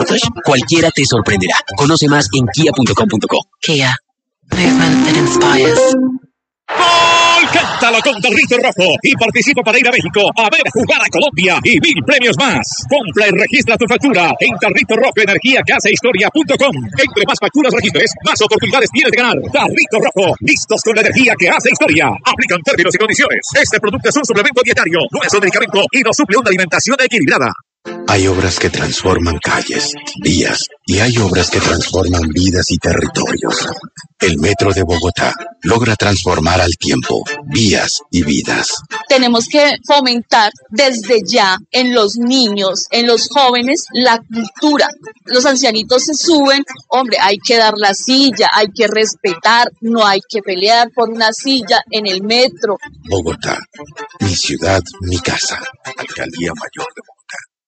Sportage. Cualquiera te sorprenderá. Conoce más en kia.com.co. Kia. Movement that inspires. ¡Gol! Cántalo con Tarrito Rojo y participa para ir a México a ver jugar a Colombia y 1000 premios más. Compra y registra tu factura en Tarrito Rojo Energía que hace historia.com. Entre más facturas registres, más oportunidades tienes de ganar. Tarrito Rojo, listos con la energía que hace historia. Aplican términos y condiciones. Este producto es un suplemento dietario, no es un medicamento y no suple una alimentación equilibrada. Hay obras que transforman calles, vías, y hay obras que transforman vidas y territorios. El Metro de Bogotá logra transformar al tiempo, vías y vidas. Tenemos que fomentar desde ya en los niños, en los jóvenes, la cultura. Los ancianitos se suben, hombre, hay que dar la silla, hay que respetar, no hay que pelear por una silla en el metro. Bogotá, mi ciudad, mi casa. Alcaldía Mayor de Bogotá.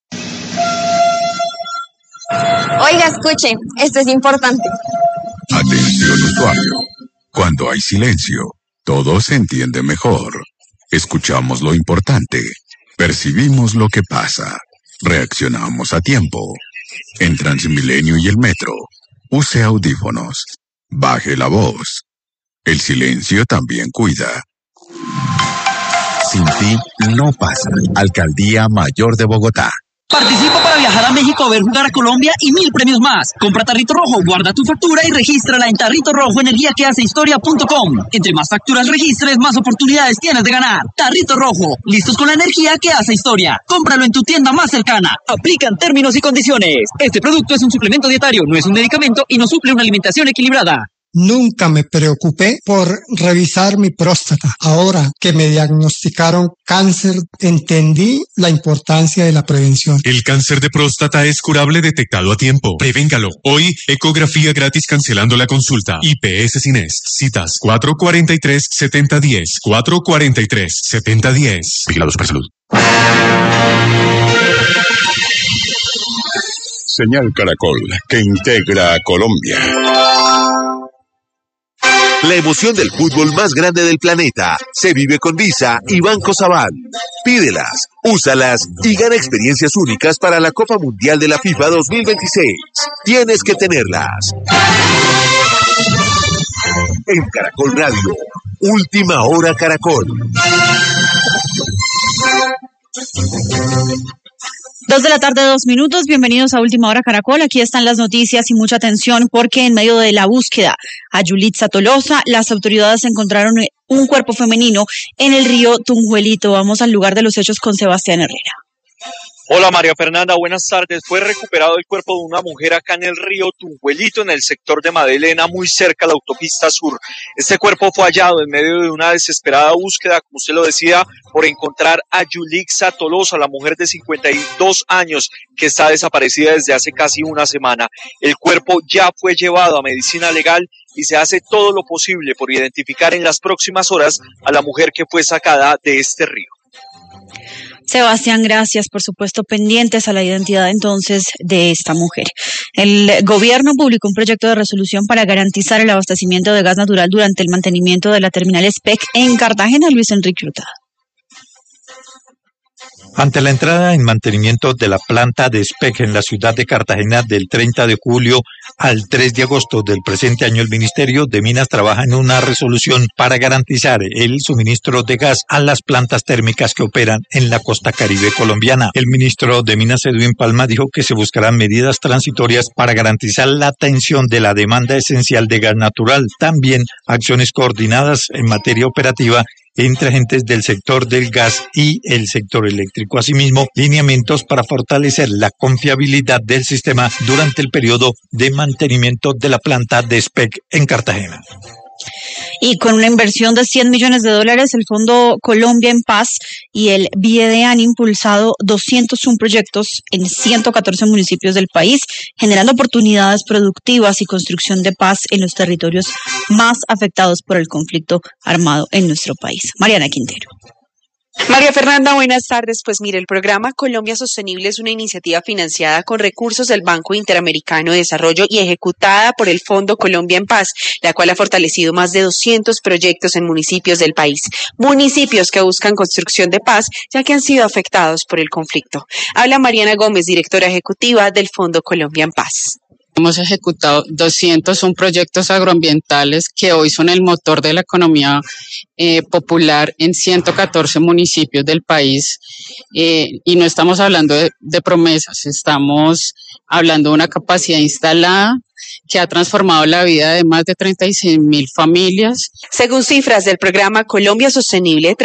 Oiga, escuche, esto es importante. Atención usuario. Cuando hay silencio, todo se entiende mejor. Escuchamos lo importante. Percibimos lo que pasa. Reaccionamos a tiempo. En Transmilenio y el Metro, use audífonos. Baje la voz. El silencio también cuida. Sin ti no pasa. Alcaldía Mayor de Bogotá. Participa para viajar a México a ver jugar a Colombia y 1000 premios más. Compra Tarrito Rojo, guarda tu factura y regístrala en Tarrito Rojo Energía que hace historia.com. Entre más facturas registres, más oportunidades tienes de ganar. Tarrito Rojo, listos con la energía que hace historia. Cómpralo en tu tienda más cercana. Aplican términos y condiciones. Este producto es un suplemento dietario, no es un medicamento y no suple una alimentación equilibrada. Nunca me preocupé por revisar mi próstata. Ahora que me diagnosticaron cáncer, entendí la importancia de la prevención. El cáncer de próstata es curable detectado a tiempo. Prevéngalo. Hoy, ecografía gratis cancelando la consulta. IPS Cines. Citas 443-7010. 443-7010. Vigilado Supersalud. Señal Caracol, que integra a Colombia. La emoción del fútbol más grande del planeta se vive con Visa y Banco Sabadell. Pídelas, úsalas y gana experiencias únicas para la Copa Mundial de la FIFA 2026. Tienes que tenerlas. En Caracol Radio, Última Hora Caracol. 2:02 p.m. Bienvenidos a Última Hora Caracol. Aquí están las noticias y mucha atención porque en medio de la búsqueda a Yulitza Tolosa, las autoridades encontraron un cuerpo femenino en el río Tunjuelito. Vamos al lugar de los hechos con Sebastián Herrera. Hola María Fernanda, buenas tardes. Fue recuperado el cuerpo de una mujer acá en el río Tunjuelito, en el sector de Madelena, muy cerca a la autopista sur. Este cuerpo fue hallado en medio de una desesperada búsqueda, como usted lo decía, por encontrar a Yulitza Tolosa, la mujer de 52 años que está desaparecida desde hace casi una semana. El cuerpo ya fue llevado a medicina legal y se hace todo lo posible por identificar en las próximas horas a la mujer que fue sacada de este río. Sebastián, gracias. Por supuesto, pendientes a la identidad entonces de esta mujer. El gobierno publicó un proyecto de resolución para garantizar el abastecimiento de gas natural durante el mantenimiento de la terminal SPEC en Cartagena. Luis Enrique Hurtado. Ante la entrada en mantenimiento de la planta de SPEC en la ciudad de Cartagena del 30 de julio al 3 de agosto del presente año, el Ministerio de Minas trabaja en una resolución para garantizar el suministro de gas a las plantas térmicas que operan en la costa caribe colombiana. El ministro de Minas, Edwin Palma, dijo que se buscarán medidas transitorias para garantizar la atención de la demanda esencial de gas natural. También acciones coordinadas en materia operativa entre agentes del sector del gas y el sector eléctrico. Asimismo, lineamientos para fortalecer la confiabilidad del sistema durante el periodo de mantenimiento de la planta de SPEC en Cartagena. Y con una inversión de $100 millones, el Fondo Colombia en Paz y el BID han impulsado 201 proyectos en 114 municipios del país, generando oportunidades productivas y construcción de paz en los territorios más afectados por el conflicto armado en nuestro país. Mariana Quintero. María Fernanda, buenas tardes. Pues mire, el programa Colombia Sostenible es una iniciativa financiada con recursos del Banco Interamericano de Desarrollo y ejecutada por el Fondo Colombia en Paz, la cual ha fortalecido más de 200 proyectos en municipios del país. Municipios que buscan construcción de paz, ya que han sido afectados por el conflicto. Habla Mariana Gómez, directora ejecutiva del Fondo Colombia en Paz. Hemos ejecutado 201 proyectos agroambientales que hoy son el motor de la economía popular en 114 municipios del país, y no estamos hablando de promesas, estamos hablando de una capacidad instalada que ha transformado la vida de más de 36.000 familias. Según cifras del programa Colombia Sostenible,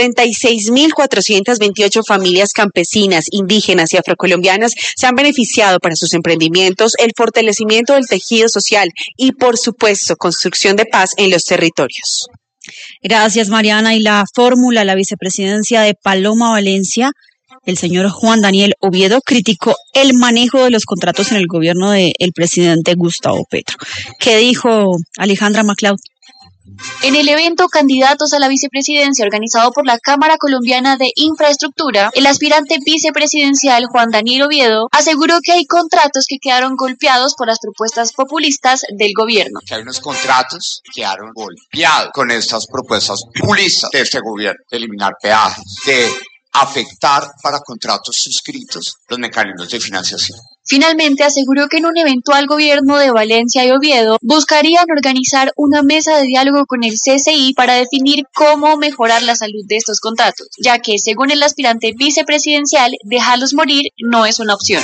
36.428 familias campesinas, indígenas y afrocolombianas se han beneficiado para sus emprendimientos, el fortalecimiento del tejido social y, por supuesto, construcción de paz en los territorios. Gracias, Mariana. Y la fórmula, la vicepresidencia de Paloma Valencia, el señor Juan Daniel Oviedo, criticó el manejo de los contratos en el gobierno del presidente Gustavo Petro. ¿Qué dijo Alejandra MacLeod? En el evento Candidatos a la Vicepresidencia organizado por la Cámara Colombiana de Infraestructura, el aspirante vicepresidencial Juan Daniel Oviedo aseguró que hay contratos que quedaron golpeados por las propuestas populistas del gobierno. Que hay unos contratos que quedaron golpeados con estas propuestas populistas de este gobierno, de eliminar peajes, de afectar para contratos suscritos los mecanismos de financiación. Finalmente, aseguró que en un eventual gobierno de Valencia y Oviedo buscarían organizar una mesa de diálogo con el CCI para definir cómo mejorar la salud de estos contratos, ya que, según el aspirante vicepresidencial, dejarlos morir no es una opción.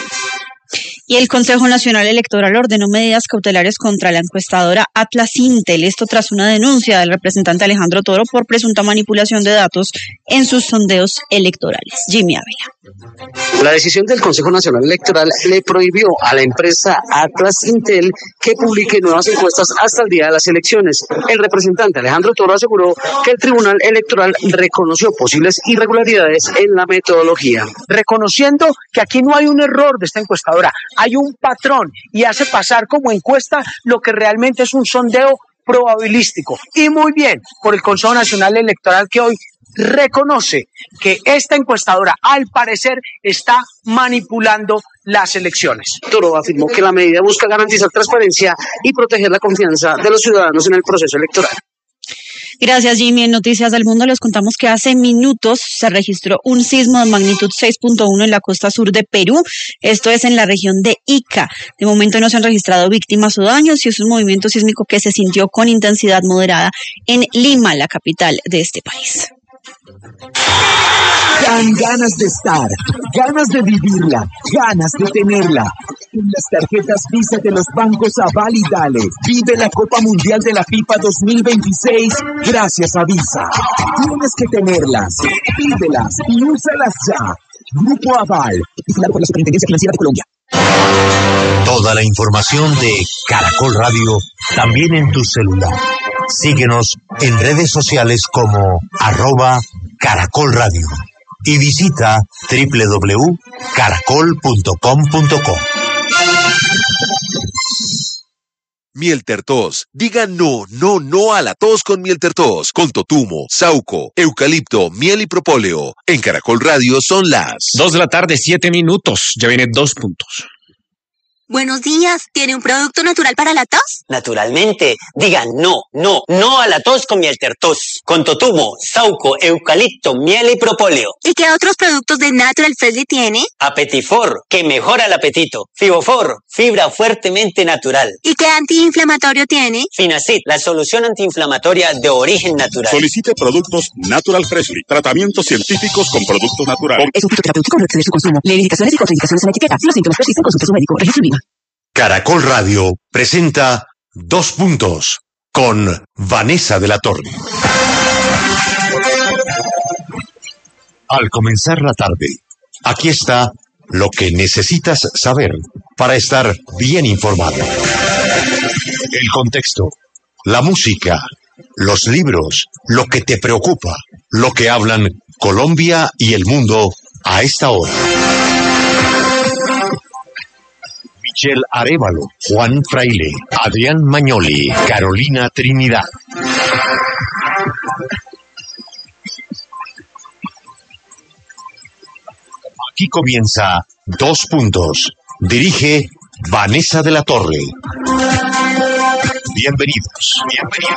Y el Consejo Nacional Electoral ordenó medidas cautelares contra la encuestadora Atlas Intel, esto tras una denuncia del representante Alejandro Toro por presunta manipulación de datos en sus sondeos electorales. Jimmy Ávila. La decisión del Consejo Nacional Electoral le prohibió a la empresa Atlas Intel que publique nuevas encuestas hasta el día de las elecciones. El representante Alejandro Toro aseguró que el Tribunal Electoral reconoció posibles irregularidades en la metodología. Reconociendo que aquí no hay un error de esta encuestadora, hay un patrón y hace pasar como encuesta lo que realmente es un sondeo probabilístico. Y muy bien por el Consejo Nacional Electoral, que hoy reconoce que esta encuestadora al parecer está manipulando las elecciones. Toro afirmó que la medida busca garantizar transparencia y proteger la confianza de los ciudadanos en el proceso electoral. Gracias, Jimmy. En Noticias del Mundo les contamos que hace minutos se registró un sismo de magnitud 6.1 en la costa sur de Perú. Esto es en la región de Ica. De momento no se han registrado víctimas o daños y es un movimiento sísmico que se sintió con intensidad moderada en Lima, la capital de este país. Dan ganas de estar, ganas de vivirla, ganas de tenerla. Con las tarjetas Visa de los bancos Aval y Dale, vive la Copa Mundial de la FIFA 2026 gracias a Visa. Tienes que tenerlas, pídelas y úsalas ya. Grupo Aval, vigilado por la Superintendencia Financiera de Colombia. Toda la información de Caracol Radio también en tu celular. Síguenos en redes sociales como @Caracol Radio y visita www.caracol.com.co. Miel Tertos. Diga no, no, no a la tos con Miel Tertos. Con totumo, sauco, eucalipto, miel y propóleo. En Caracol Radio son las 2:07 p.m. Ya viene 2 puntos. Buenos días, ¿tiene un producto natural para la tos? Naturalmente, digan no, no, no a la tos con Miel Tertos, con totumo, sauco, eucalipto, miel y propóleo. ¿Y qué otros productos de Natural Freshly tiene? Apetifor, que mejora el apetito. Fibofor, fibra fuertemente natural. ¿Y qué antiinflamatorio tiene? Finacid, la solución antiinflamatoria de origen natural. Solicite productos Natural Freshly, tratamientos científicos con productos naturales. Es un fitoterapéutico, no excede su consumo. Lee indicaciones y contraindicaciones en la etiqueta. Si los síntomas persisten, consulte a su médico. Registro Lima. Caracol Radio presenta 2 puntos con Vanessa de la Torre. Al comenzar la tarde, aquí está lo que necesitas saber para estar bien informado. El contexto, la música, los libros, lo que te preocupa, lo que hablan Colombia y el mundo a esta hora. Michelle Arévalo, Juan Fraile, Adrián Mañoli, Carolina Trinidad. Aquí comienza 2 puntos. Dirige Vanessa de la Torre. Bienvenidos.